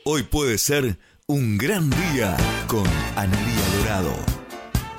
Hoy puede ser un gran día con Analía Dorado.